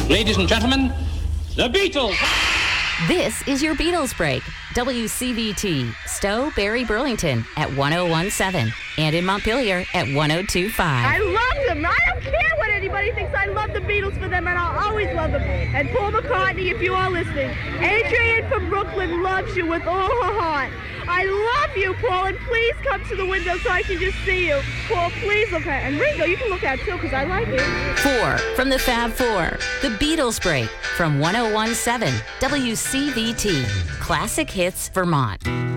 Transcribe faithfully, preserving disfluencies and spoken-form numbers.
Ladies and gentlemen, the Beatles. This is your Beatles Break. W C V T, Stowe, Barry, Burlington at one oh one point seven and in Montpelier at one oh two point five. I love them. I don't care what anybody thinks. I love the Beatles for them, and I'll always love them. And Paul McCartney, if you are listening. Adrian from Brooklyn loves you with all her heart. I love you, Paul, and please come to the window so I can just see you. Paul, please look at it. And Ringo, you can look at it too, because I like it. Four from the Fab Four, the Beatles Break from one oh one point seven W C V T, Classic Hits, Vermont.